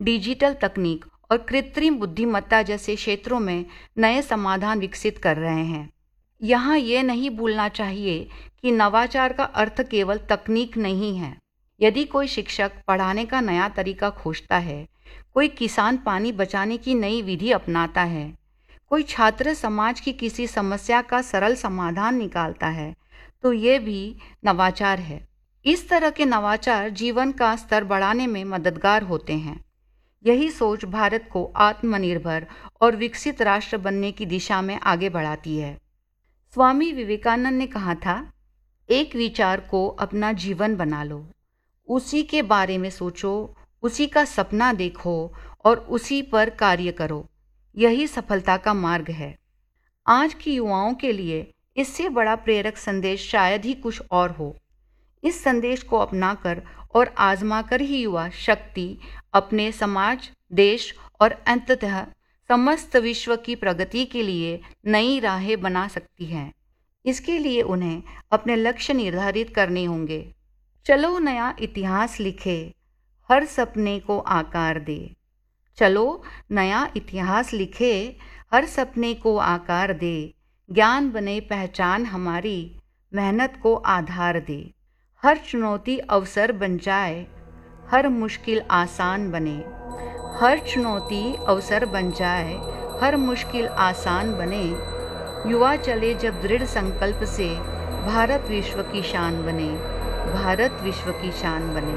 Digital तकनीक और कृत्रिम बुद्धिमत्ता जैसे क्षेत्रों में नए समाधान विकसित कर रहे हैं। यहाँ ये नहीं भूलना चाहिए कि नवाचार का अर्थ केवल तकनीक नहीं है। यदि कोई शिक्षक पढ़ाने का नया तरीका खोजता है, कोई किसान पानी बचाने की नई विधि अपनाता है, कोई छात्र समाज की किसी समस्या का सरल समाधान निकालता है, तो ये भी नवाचार है। इस तरह के नवाचार जीवन का स्तर बढ़ाने में मददगार होते हैं। यही सोच भारत को आत्मनिर्भर और विकसित राष्ट्र बनने की दिशा में आगे बढ़ाती है। स्वामी विवेकानंद ने कहा था, एक विचार को अपना जीवन बना लो, उसी के बारे में सोचो, उसी का सपना देखो और उसी पर कार्य करो। यही सफलता का मार्ग है। आज की युवाओं के लिए इससे बड़ा प्रेरक संदेश शायद ही कुछ और हो। इस संदेश को अपनाकर और आजमाकर ही युवा शक्ति अपने समाज, देश और अंततः समस्त विश्व की प्रगति के लिए नई राहें बना सकती हैं। इसके लिए उन्हें अपने लक्ष्य निर्धारित करने होंगे। चलो नया इतिहास लिखे, हर सपने को आकार दे। चलो नया इतिहास लिखे, हर सपने को आकार दे। ज्ञान बने पहचान हमारी, मेहनत को आधार दे। हर चुनौती अवसर बन जाए, हर मुश्किल आसान बने। हर चुनौती अवसर बन जाए, हर मुश्किल आसान बने। युवा चले जब दृढ़ संकल्प से, भारत विश्व की शान बने। भारत विश्व की शान बने।